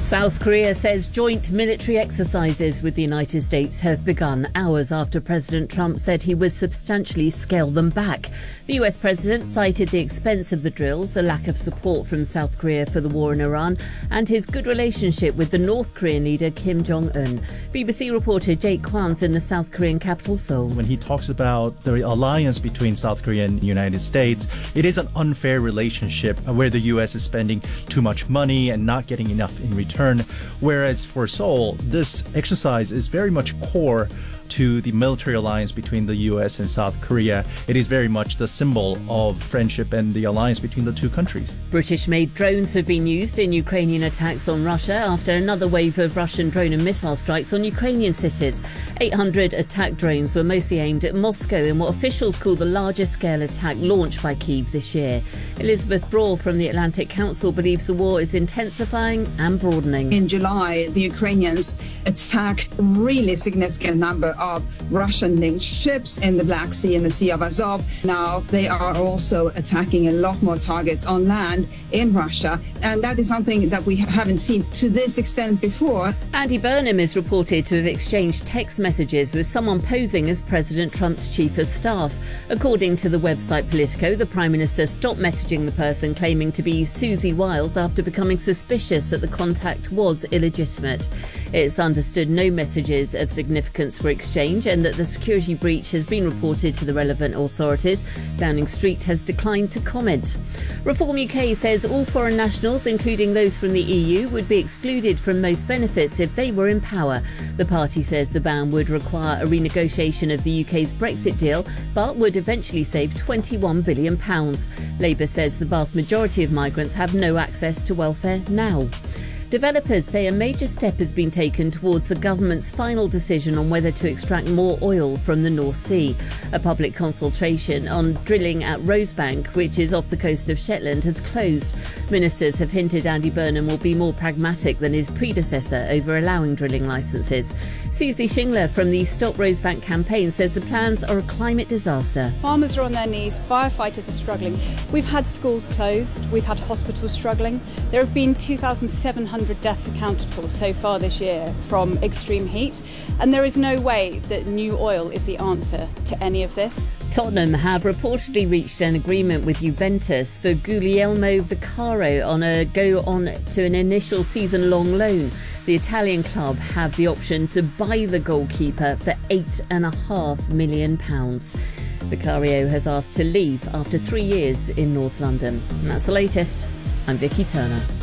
South Korea says joint military exercises with the United States have begun hours after President Trump said he would substantially scale them back. The US president cited the expense of the drills, a lack of support from South Korea for the war in Iran, and his good relationship with the North Korean leader Kim Jong-un. BBC reporter Jake Kwan's in the South Korean capital Seoul. When he talks about the alliance between South Korea and the United States, it is an unfair relationship where the US is spending too much money and not getting enough in return. Whereas for Seoul, this exercise is very much core to the military alliance between the US and South Korea. It is very much the symbol of friendship and the alliance between the two countries. British-made drones have been used in Ukrainian attacks on Russia after another wave of Russian drone and missile strikes on Ukrainian cities. 800 attack drones were mostly aimed at Moscow in what officials call the largest scale attack launched by Kyiv this year. Elizabeth Brawl from the Atlantic Council believes the war is intensifying and broadening. In July, the Ukrainians attacked a really significant number of Russian-linked ships in the Black Sea and the Sea of Azov. Now they are also attacking a lot more targets on land in Russia, and that is something that we haven't seen to this extent before. Andy Burnham is reported to have exchanged text messages with someone posing as President Trump's chief of staff. According to the website Politico, the Prime Minister stopped messaging the person claiming to be Susie Wiles after becoming suspicious that the contact was illegitimate. It's understood no messages of significance were exchanged and that the security breach has been reported to the relevant authorities. Downing Street has declined to comment. Reform UK says all foreign nationals, including those from the EU, would be excluded from most benefits if they were in power. The party says the ban would require a renegotiation of the UK's Brexit deal, but would eventually save £21 billion. Labour says the vast majority of migrants have no access to welfare now. Developers say a major step has been taken towards the government's final decision on whether to extract more oil from the North Sea. A public consultation on drilling at Rosebank, which is off the coast of Shetland, has closed. Ministers have hinted Andy Burnham will be more pragmatic than his predecessor over allowing drilling licences. Susie Shingler from the Stop Rosebank campaign says the plans are a climate disaster. Farmers are on their knees, firefighters are struggling. We've had schools closed, we've had hospitals struggling. There have been 2,700 deaths accounted for so far this year from extreme heat, and there is no way that new oil is the answer to any of this. Tottenham have reportedly reached an agreement with Juventus for Guglielmo Vicario on a to an initial season-long loan. The Italian club have the option to buy the goalkeeper for £8.5 million. Vicario has asked to leave after 3 years in North London. And that's the latest. I'm Vicky Turner.